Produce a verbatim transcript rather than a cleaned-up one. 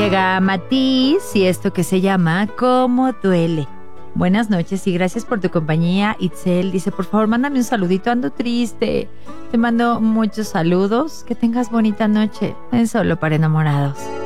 Llega Matiz y esto que se llama ¿Cómo duele? Buenas noches y gracias por tu compañía. Itzel dice, por favor, mándame un saludito, ando triste. Te mando muchos saludos. Que tengas bonita noche en Solo para Enamorados.